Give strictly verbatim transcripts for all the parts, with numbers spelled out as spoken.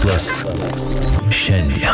Verslas šiandien.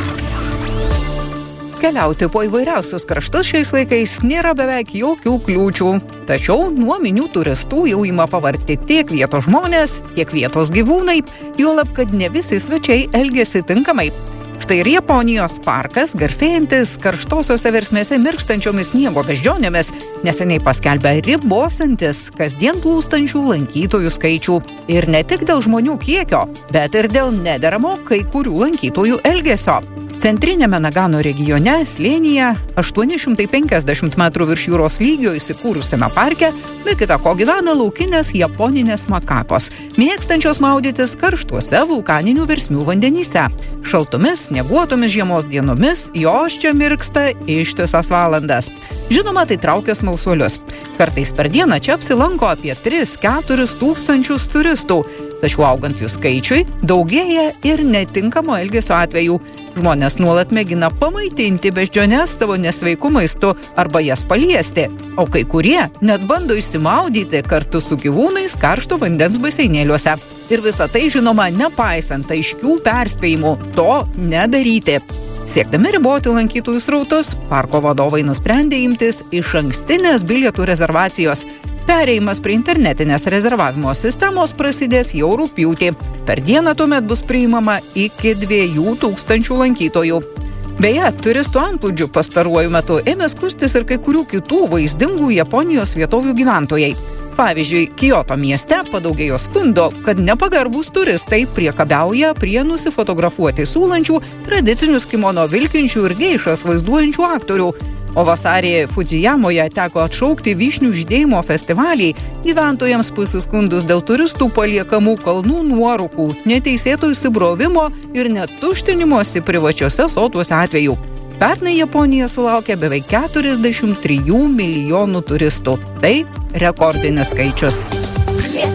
Keliauti po įvairiausius kraštus šiais laikais nėra beveik jokių kliūčių. Tačiau nuo minių turistų jau ima pavargti tiek vietos žmonės, tiek vietos gyvūnai, juolab, kad ne visi svečiai elgiasi tinkamai. Štai ir Japonijos parkas, garsėjantis karštosiose versmėse mirkstančiomis sniego beždžionėmis, neseniai paskelbė ribosantis kasdien plūstančių lankytojų skaičių. Ir ne tik dėl žmonių kiekio, bet ir dėl nederamo kai kurių lankytojų elgesio. Centrinėme Nagano regione, slėnyje, aštuoni šimtai penkiasdešimt metrų virš jūros lygio įsikūrusiame parke, be kita ko gyvena laukinės japoninės makakos, mėgstančios maudytis karštuose vulkaninių versmių vandenyse. Šaltomis, snieguotomis žiemos dienomis jos čia mirksta ištisas valandas. Žinoma, tai traukia smalsuolius. Kartais per dieną čia apsilanko apie tris keturis tūkstančius turistų. Tačiau augant jų skaičiui, daugėja ir netinkamo elgesio atvejų. Žmonės nuolat mėgina pamaitinti beždžiones savo nesveiku maistu arba jas paliesti, o kai kurie net bando išsimaudyti kartu su gyvūnais karšto vandens baseinėliuose. Ir visa tai, žinoma, nepaisant aiškių perspėjimų to nedaryti. Siekdami riboti lankytojų srautus, parko vadovai nusprendė imtis išankstinės bilietų rezervacijos. Perėjimas prie internetinės rezervavimo sistemos prasidės jau rugpjūtį. Per dieną tuomet bus priimama iki dviejų tūkstančių lankytojų. Beje, turistų antplūdžių pastaruoju metu ėmė skųstis ir kai kurių kitų vaizdingų Japonijos vietovių gyventojai. Pavyzdžiui, Kioto mieste padaugėjo skundo, kad nepagarbūs turistai priekabiauja prie nusifotografuoti siūlančių tradicinius kimono vilkinčių ir geišas vaizduojančių aktorių. O vasarį Fudžijamoje teko atšaukti vyšnių žydėjimo festivalį gyventojams pasiskundus dėl turistų paliekamų kalnų nuorūkų, neteisėto įsibrovimo ir net tuštinimosi privačiuose sotuose atvejų. Pernai Japonija sulaukė beveik keturiasdešimt trijų milijonų turistų. Tai rekordinis skaičius.